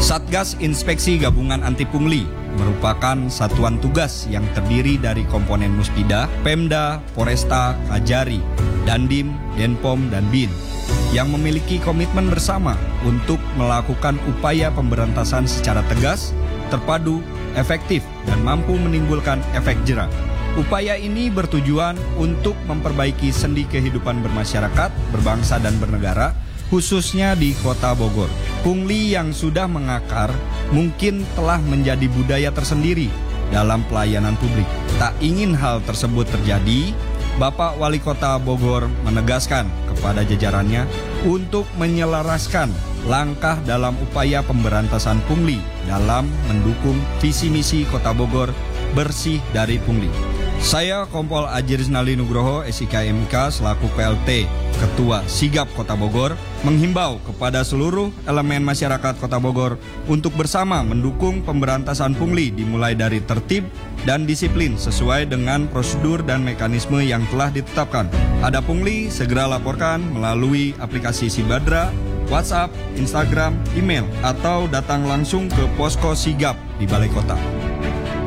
Satgas Inspeksi Gabungan Anti Pungli merupakan satuan tugas yang terdiri dari komponen Muspida, Pemda, Poresta, Kajari, Dandim, Denpom, dan BIN yang memiliki komitmen bersama untuk melakukan upaya pemberantasan secara tegas, terpadu, efektif, dan mampu menimbulkan efek jera. Upaya ini bertujuan untuk memperbaiki sendi kehidupan bermasyarakat, berbangsa, dan bernegara, khususnya di Kota Bogor. Pungli yang sudah mengakar mungkin telah menjadi budaya tersendiri dalam pelayanan publik. Tak ingin hal tersebut terjadi, Bapak Wali Kota Bogor menegaskan kepada jajarannya untuk menyelaraskan langkah dalam upaya pemberantasan pungli dalam mendukung visi misi Kota Bogor bersih dari pungli. Saya Kompol Aji Rizaldi Nugroho, SIK-MIK selaku PLT Ketua Sigap Kota Bogor menghimbau kepada seluruh elemen masyarakat Kota Bogor untuk bersama mendukung pemberantasan pungli dimulai dari tertib dan disiplin sesuai dengan prosedur dan mekanisme yang telah ditetapkan. Ada pungli, segera laporkan melalui aplikasi Sibadra, WhatsApp, Instagram, email, atau datang langsung ke Posko Sigap di Balai Kota.